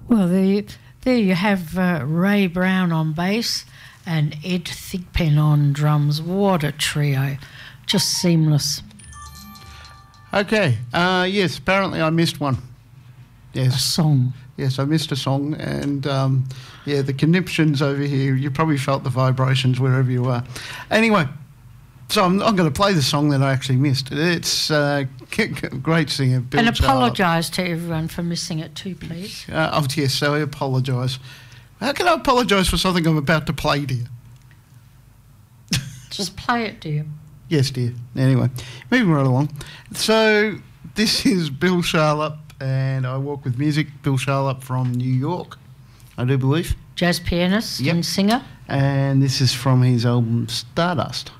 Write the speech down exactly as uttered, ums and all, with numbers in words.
Well, there you, there you have uh, Ray Brown on bass and Ed Thigpen on drums. What a trio. Just seamless. Okay. Uh, yes, apparently I missed one. Yes. A song. Yes, I missed a song. And, um, yeah, the conniptions over here, you probably felt the vibrations wherever you are. Anyway, so I'm, I'm going to play the song that I actually missed. It's uh, great singer, Bill And Charlap. apologise to everyone for missing it too, please. Uh, oh, yes, so I apologise. How can I apologise for something I'm about to play, dear? Just play it, dear. Yes, dear. Anyway, moving right along. So this is Bill Charlap, and I Walk With Music. Bill Charlap from New York, I do believe. Jazz pianist Yep. and singer. And this is from his album Stardust.